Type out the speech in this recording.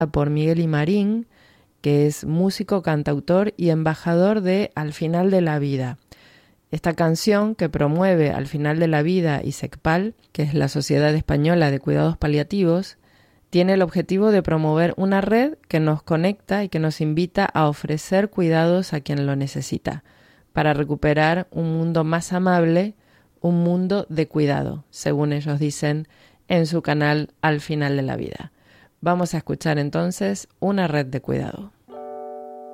por Miguel Imarín, que es músico, cantautor y embajador de Al Final de la Vida. Esta canción, que promueve Al Final de la Vida y SECPAL, que es la Sociedad Española de Cuidados Paliativos, tiene el objetivo de promover una red que nos conecta y que nos invita a ofrecer cuidados a quien lo necesita, para recuperar un mundo más amable, un mundo de cuidado, según ellos dicen en su canal Al Final de la Vida. Vamos a escuchar entonces Una Red de Cuidado.